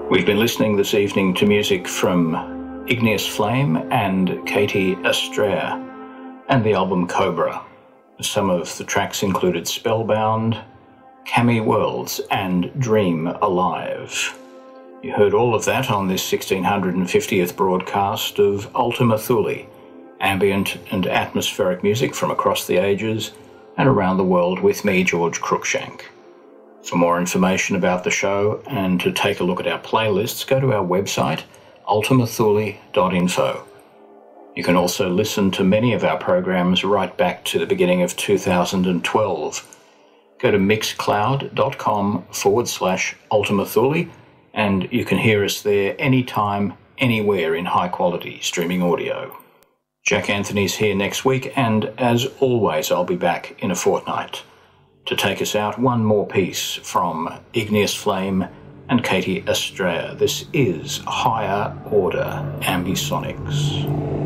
We've been listening this evening to music from Igneous Flame and Katie Estrella and the album Cobra. Some of the tracks included Spellbound, Cami Worlds and Dream Alive. You heard all of that on this 1650th broadcast of Ultima Thule, ambient and atmospheric music from across the ages and around the world with me, George Cruikshank. For more information about the show and to take a look at our playlists, go to our website, ultimathule.info. You can also listen to many of our programs right back to the beginning of 2012. Go to mixcloud.com/ultimathule and you can hear us there anytime, anywhere in high quality streaming audio. Jack Anthony's here next week, and as always, I'll be back in a fortnight to take us out one more piece from Igneous Flame and Katie Estrella. This is Higher Order Ambisonics.